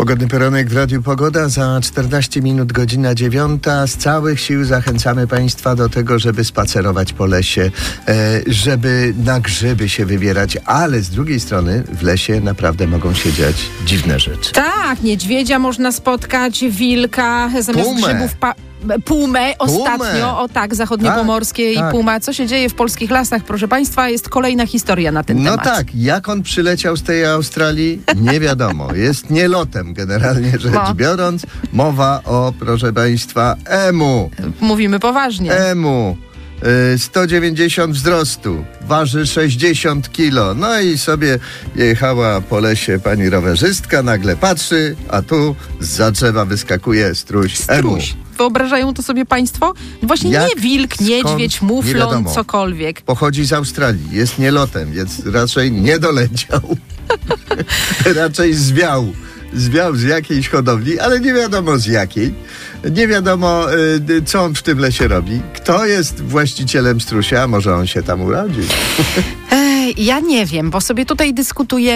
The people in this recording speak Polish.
Pogodny poranek w Radiu Pogoda. Za 14 minut godzina 9. Z całych sił zachęcamy Państwa do tego, żeby spacerować po lesie, żeby na grzyby się wybierać, ale z drugiej strony w lesie naprawdę mogą się dziać dziwne rzeczy. Tak, niedźwiedzia można spotkać, wilka, zamiast grzybów pumę ostatnio, o tak, zachodniopomorskie i puma. Co się dzieje w polskich lasach, proszę Państwa, jest kolejna historia na ten temat. No tak, jak on przyleciał z tej Australii, nie wiadomo. Jest nielotem generalnie rzecz biorąc. Mowa o, proszę Państwa, emu. Mówimy poważnie. Emu. 190 wzrostu, waży 60 kilo. No i sobie jechała po lesie pani rowerzystka, nagle patrzy, a tu zza drzewa wyskakuje struś emu. Wyobrażają to sobie Państwo? Właśnie nie wilk, niedźwiedź, muflon, cokolwiek. Pochodzi z Australii, jest nielotem, więc raczej nie doleciał. Raczej zwiał z jakiejś hodowli, ale nie wiadomo z jakiej. Nie wiadomo, co on w tym lesie robi. Kto jest właścicielem strusia? Może on się tam urodził? Ja nie wiem, bo sobie tutaj dyskutujemy.